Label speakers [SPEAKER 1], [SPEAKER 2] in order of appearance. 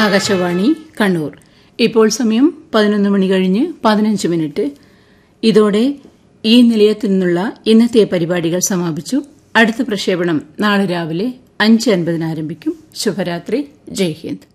[SPEAKER 1] ആകാശവാണി കണ്ണൂർ. ഇപ്പോൾ സമയം 11 മണി കഴിഞ്ഞ് 15 മിനിറ്റ്. ഇതോടെ ഈ നിലയത്തിൽ നിന്നുള്ള ഇന്നത്തെ പരിപാടികൾ സമാപിച്ചു. അടുത്ത പ്രക്ഷേപണം നാളെ രാവിലെ 5:50 ആരംഭിക്കും. ശുഭരാത്രി. ജയ് ഹിന്ദ്.